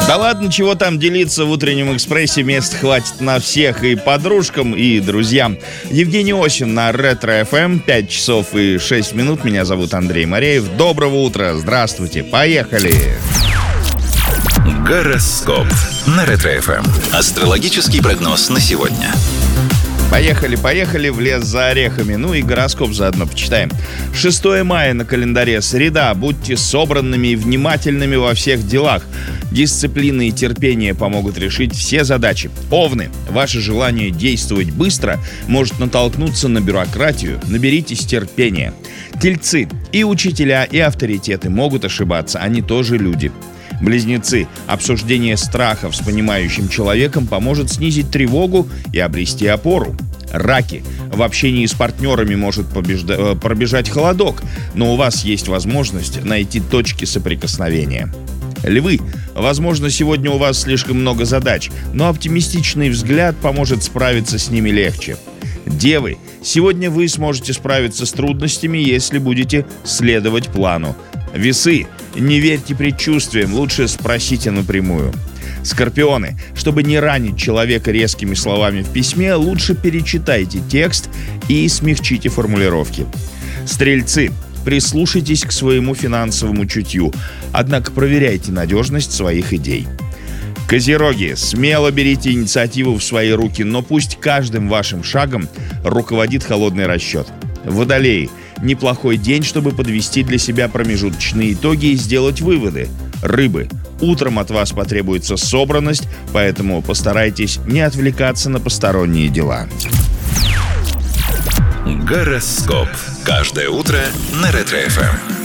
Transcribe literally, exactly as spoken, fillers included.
Да ладно, чего там делиться в утреннем экспрессе, мест хватит на всех, и подружкам, и друзьям. Евгений Осин на Ретро-эф эм, пять часов и шесть минут. Меня зовут Андрей Мореев. Доброго утра, здравствуйте, поехали! Гороскоп на Ретро-эф эм. Астрологический прогноз на сегодня. Поехали, поехали в лес за орехами. Ну и гороскоп заодно почитаем. шестое мая на календаре, среда. Будьте собранными и внимательными во всех делах. Дисциплина и терпение помогут решить все задачи. Овны, ваше желание действовать быстро может натолкнуться на бюрократию. Наберитесь терпения. Тельцы, и учителя, и авторитеты могут ошибаться. Они тоже люди. Близнецы, обсуждение страхов с понимающим человеком поможет снизить тревогу и обрести опору. Раки, в общении с партнерами может побежда... пробежать холодок, но у вас есть возможность найти точки соприкосновения. Львы, возможно, сегодня у вас слишком много задач, но оптимистичный взгляд поможет справиться с ними легче. Девы, сегодня вы сможете справиться с трудностями, если будете следовать плану. Весы, не верьте предчувствиям, лучше спросите напрямую. Скорпионы, чтобы не ранить человека резкими словами в письме, лучше перечитайте текст и смягчите формулировки. Стрельцы, прислушайтесь к своему финансовому чутью, однако проверяйте надежность своих идей. Козероги, смело берите инициативу в свои руки, но пусть каждым вашим шагом руководит холодный расчет. Водолеи, неплохой день, чтобы подвести для себя промежуточные итоги и сделать выводы. Рыбы, утром от вас потребуется собранность, поэтому постарайтесь не отвлекаться на посторонние дела. Гороскоп. Каждое утро на Ретро-эф эм.